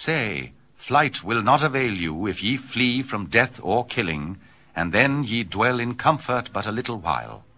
Say, flight will not avail you if ye flee from death or killing, and then ye dwell in comfort but a little while.